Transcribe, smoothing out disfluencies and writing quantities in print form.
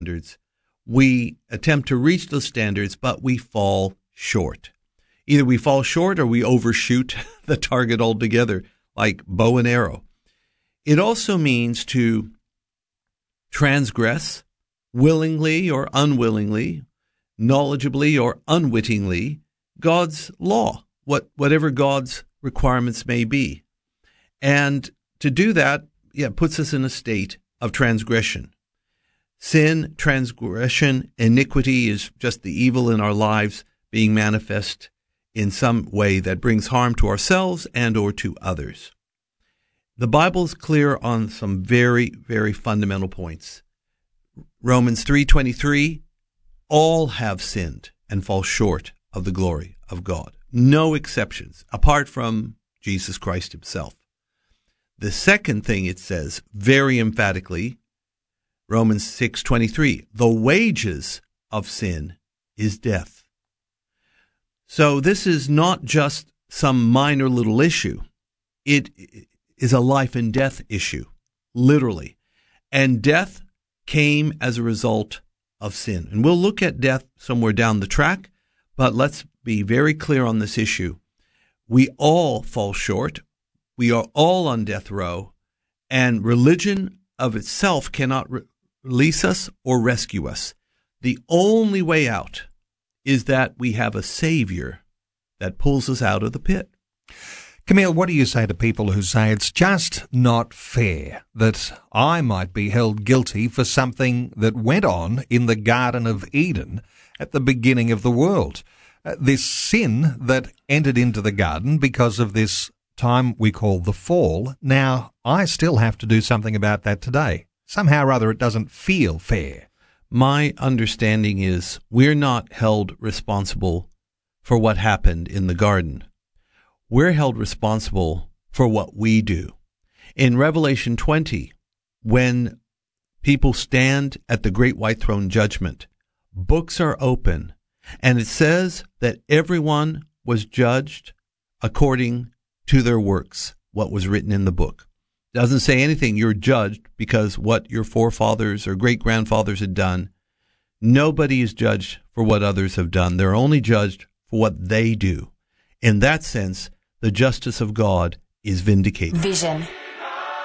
standards. We attempt to reach those standards, but we fall short. Either we fall short or we overshoot the target altogether, like bow and arrow. It also means to transgress willingly or unwillingly, knowledgeably or unwittingly, God's law, whatever God's requirements may be. And to do that, puts us in a state of transgression. Sin, transgression, iniquity is just the evil in our lives being manifest in some way that brings harm to ourselves and or to others. The Bible's clear on some very, very fundamental points. Romans 3:23, all have sinned and fall short of the glory of God. No exceptions, apart from Jesus Christ himself. The second thing it says very emphatically, Romans 6:23, the wages of sin is death. So this is not just some minor little issue. It is a life and death issue, literally. And death came as a result of sin. And we'll look at death somewhere down the track, but let's be very clear on this issue. We all fall short. We are all on death row, and religion of itself cannot release us or rescue us. The only way out is that we have a Savior that pulls us out of the pit. Camille, what do you say to people who say it's just not fair that I might be held guilty for something that went on in the Garden of Eden at the beginning of the world? This sin that entered into the garden because of this time we call the fall. Now, I still have to do something about that today. Somehow or other, it doesn't feel fair. My understanding is we're not held responsible for what happened in the garden. We're held responsible for what we do. In Revelation 20, when people stand at the great white throne judgment, books are open, and it says that everyone was judged according to their works, what was written in the book. Doesn't say anything you're judged because what your forefathers or great-grandfathers had done. Nobody is judged for what others have done. They're only judged for what they do. In that sense, the justice of God is vindicated. Vision